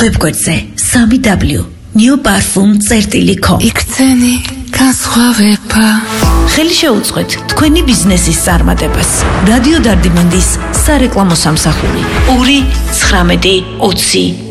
ვებგვერდზე 3w newparfum.com იქცენი განსხვავება ხელი შეუწყოთ თქვენი ბიზნესის წარმატებას. რადიო დარდიმანდის სარეკლამო სამსახური 2 19 20